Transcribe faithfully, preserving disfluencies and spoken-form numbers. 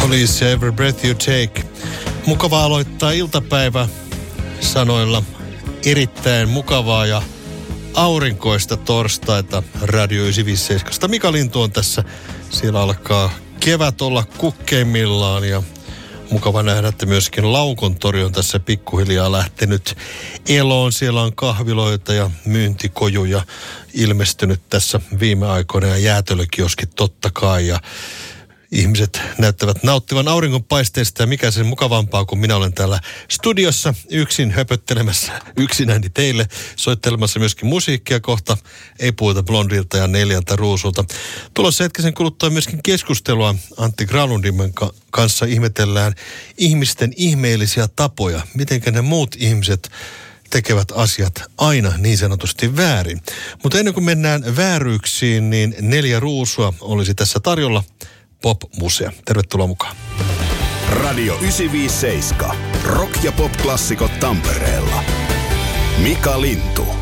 Police ja Every Breath You Take. Mukava aloittaa iltapäivä sanoilla erittäin mukavaa ja aurinkoista torstaita Radio yhdeksänsataaviisikymmentäseitsemän. Mika Lintu on tässä. Siellä alkaa kevät olla kukkeimmillaan ja mukava nähdä, että myöskin Laukontori on tässä pikkuhiljaa lähtenyt eloon. Siellä on kahviloita ja myyntikojuja ilmestynyt tässä viime aikoina ja jäätelökioskit totta kai. Ja ihmiset näyttävät nauttivan auringonpaisteesta ja mikä sen mukavampaa, kun minä olen täällä studiossa yksin höpöttelemässä yksinäni teille, soittelemassa myöskin musiikkia kohta. Ei puhuta Blondilta ja Neljältä Ruusulta. Tulossa hetkisen kuluttua myöskin keskustelua Antti Granlundin kanssa. Ihmetellään ihmisten ihmeellisiä tapoja. Mitenkä ne muut ihmiset tekevät asiat aina niin sanotusti väärin. Mutta ennen kuin mennään vääryyksiin, niin Neljä Ruusua olisi tässä tarjolla. Pop-musea. Tervetuloa mukaan. Radio yhdeksänsataaviisikymmentäseitsemän. Rock- ja pop-klassikot Tampereella. Mika Lintu.